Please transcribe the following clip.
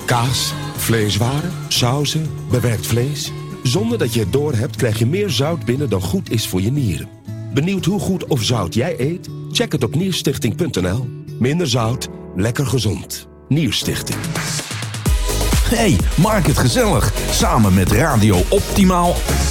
Kaas, vleeswaren, sauzen, bewerkt vlees. Zonder dat je het doorhebt krijg je meer zout binnen dan goed is voor je nieren. Benieuwd hoe goed of zout jij eet? Check het op nierstichting.nl. Minder zout, lekker gezond. Nierstichting. Hey, maak het gezellig. Samen met Radio Optimaal.